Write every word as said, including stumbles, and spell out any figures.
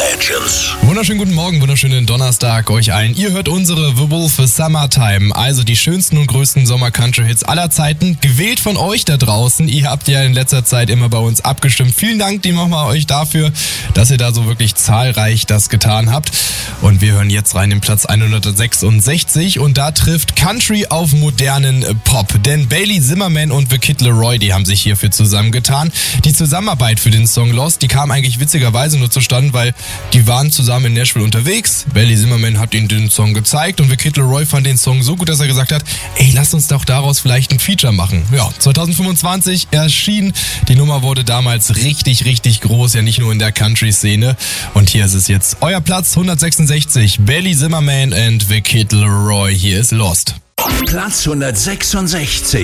Legends. Wunderschönen guten Morgen, wunderschönen Donnerstag euch allen. Ihr hört unsere The Wolf Summertime, also die schönsten und größten Sommer-Country-Hits aller Zeiten, gewählt von euch da draußen. Ihr habt ja in letzter Zeit immer bei uns abgestimmt. Vielen Dank, die nochmal euch dafür, dass ihr da so wirklich zahlreich das getan habt. Und wir hören jetzt rein in Platz hundertsechsundsechzig und da trifft Country auf modernen Pop. Denn Bailey Zimmerman und The Kid Laroi, die haben sich hierfür zusammengetan. Die Zusammenarbeit für den Song Lost, die kam eigentlich witzigerweise nur zustande, weil die waren zusammen in Nashville unterwegs. Bailey Zimmerman hat ihnen den Song gezeigt und The Kid Laroi fand den Song so gut, dass er gesagt hat, ey, lasst uns doch daraus vielleicht ein Feature machen. Ja, zweitausendfünfundzwanzig erschien. Die Nummer wurde damals richtig, richtig groß, ja nicht nur in der Country-Szene. Und hier ist es jetzt euer Platz hundertsechsundsechzig. Bailey Zimmerman and The Kid Laroi. Hier ist Lost. Platz hundertsechsundsechzig.